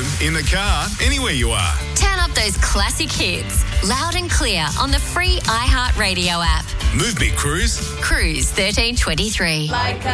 home, in the car, anywhere you are. Turn up those classic hits, loud and clear on the free iHeartRadio app. Move me, Cruise. Cruise 1323. Like